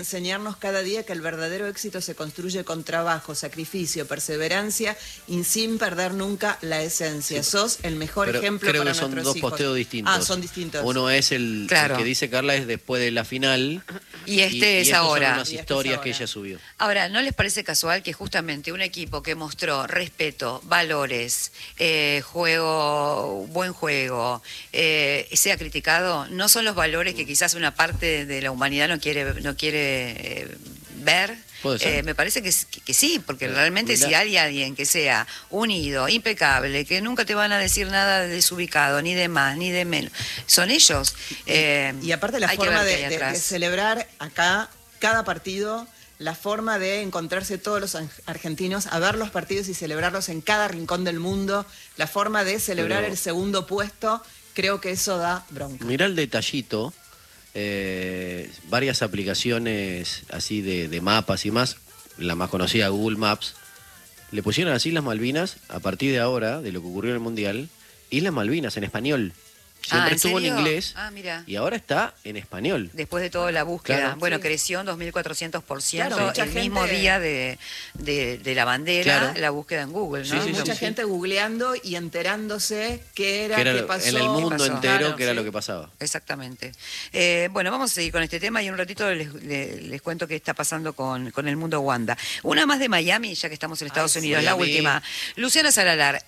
enseñarnos cada día que el verdadero éxito se construye con trabajo, sacrificio, perseverancia y sin perder nunca la esencia. Sí. Sos el mejor ejemplo para nuestros hijos. Creo que son dos posteos distintos. Ah, son distintos. Uno es el que dice Carla es después de la final. Y este es ahora. Son unas historias que ella subió. Ahora, ¿no les parece casual que justamente un equipo que mostró respeto, valores, buen juego, sea criticado? No son los valores que quizás una parte de la humanidad no quiere ver. Me parece que sí, porque realmente si hay alguien que sea unido, impecable, que nunca te van a decir nada de desubicado, ni de más, ni de menos, son ellos. Y aparte la forma de celebrar acá cada partido, la forma de encontrarse todos los argentinos a ver los partidos y celebrarlos en cada rincón del mundo, la forma de celebrar el segundo puesto, creo que eso da bronca. Mirá el detallito. Varias aplicaciones así de mapas y más, la más conocida Google Maps, le pusieron las Islas Malvinas a partir de ahora, de lo que ocurrió en el Mundial, Islas Malvinas en español. Siempre estuvo en inglés y ahora está en español. Después de toda la búsqueda. Claro, bueno, creció en 2400%, el mismo día de la bandera, la búsqueda en Google, ¿no? Mucha gente googleando y enterándose qué pasó. En el mundo entero, qué era lo que pasaba. Exactamente. Bueno, vamos a seguir con este tema y en un ratito les cuento qué está pasando con el mundo Wanda. Una más de Miami, ya que estamos en Estados Unidos, la última. Luciana Salalar.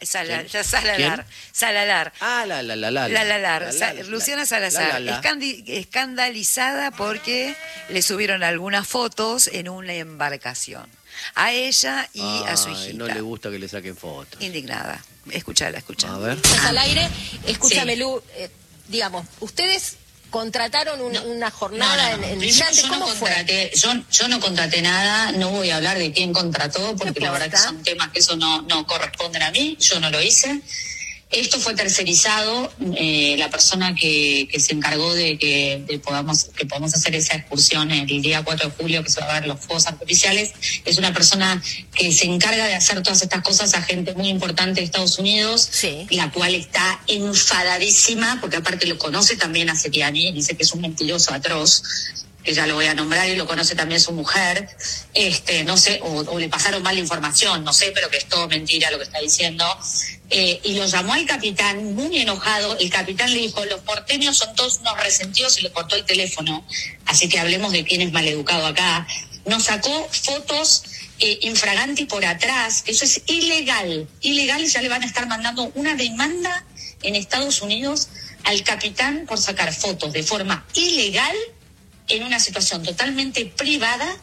Luciana Salazar, escandalizada porque le subieron algunas fotos en una embarcación. A ella y a su hijita. No le gusta que le saquen fotos. Indignada. Escuchala. A ver. Al aire, escúchame, Lu, digamos, ustedes contrataron una jornada en Yate, ¿cómo fue? Yo no contraté nada, no voy a hablar de quién contrató, porque la verdad que son temas que eso no corresponden a mí, yo no lo hice. Esto fue tercerizado, la persona que se encargó de que podamos hacer esa excursión el día 4 de julio, que se va a ver los fuegos artificiales, es una persona que se encarga de hacer todas estas cosas a gente muy importante de Estados Unidos, la cual está enfadadísima, porque aparte lo conoce también a Setiani, dice que es un mentiroso atroz, que ya lo voy a nombrar, y lo conoce también su mujer, no sé, o le pasaron mal información, no sé, pero que es todo mentira lo que está diciendo. Y lo llamó al capitán muy enojado. El capitán le dijo: los porteños son todos unos resentidos, y le cortó el teléfono. Así que hablemos de quién es maleducado acá. Nos sacó fotos infraganti por atrás, que eso es ilegal, y ya le van a estar mandando una demanda en Estados Unidos al capitán por sacar fotos de forma ilegal en una situación totalmente privada,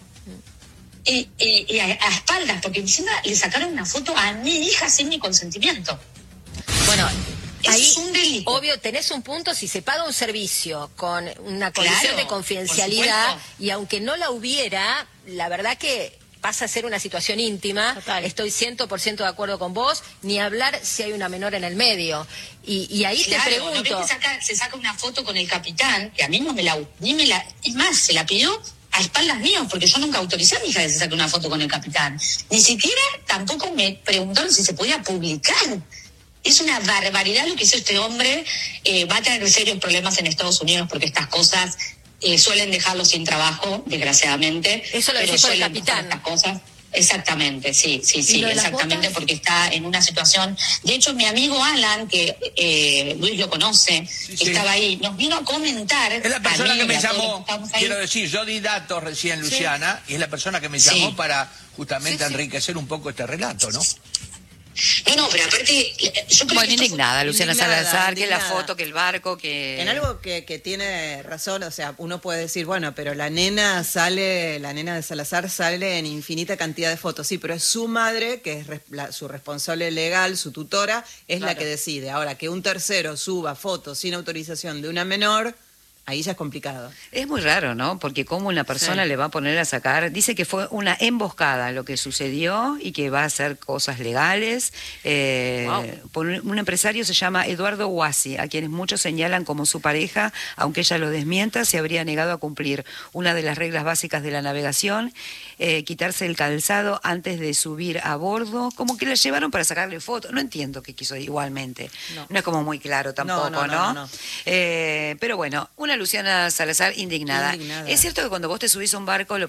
a espaldas, porque encima le sacaron una foto a mi hija sin mi consentimiento. Bueno, ahí es un delito. Obvio, tenés un punto: si se paga un servicio con una condición de confidencialidad, y aunque no la hubiera, la verdad que pasa a ser una situación íntima. Total. Estoy 100% de acuerdo con vos, ni hablar si hay una menor en el medio. Y ahí te pregunto... ¿No ves que se saca una foto con el capitán, que a mí es más, se la pidió a espaldas míos, porque yo nunca autoricé a mi hija que se saque una foto con el capitán. Ni siquiera tampoco me preguntaron si se podía publicar. Es una barbaridad lo que hizo este hombre. Va a tener serios problemas en Estados Unidos, porque estas cosas suelen dejarlo sin trabajo, desgraciadamente. Eso lo dijo el capitán. Estas cosas. Exactamente, sí, exactamente, porque está en una situación. De hecho, mi amigo Alan, que Luis lo conoce, estaba ahí, nos vino a comentar. Es la persona que me llamó, quiero decir, yo di datos recién, Luciana, y es la persona que me llamó para justamente enriquecer un poco este relato, ¿no? No, pero aparte... yo creo bueno, indignada, Luciana Salazar, que la foto, que el barco, que... En algo que tiene razón, o sea, uno puede decir, bueno, pero la nena de Salazar sale en infinita cantidad de fotos, sí, pero es su madre, que es su responsable legal, su tutora, es la que decide. Ahora, que un tercero suba fotos sin autorización de una menor... Ahí ya es complicado. Es muy raro, ¿no? Porque cómo una persona le va a poner a sacar... Dice que fue una emboscada lo que sucedió y que va a hacer cosas legales. Un empresario se llama Eduardo Guasi, a quienes muchos señalan como su pareja, aunque ella lo desmienta, se habría negado a cumplir una de las reglas básicas de la navegación, quitarse el calzado antes de subir a bordo. Como que la llevaron para sacarle fotos. No entiendo qué quiso igualmente. No es como muy claro tampoco, ¿no? Pero bueno, una Luciana Salazar indignada. Indignada. Es cierto que cuando vos te subís a un barco,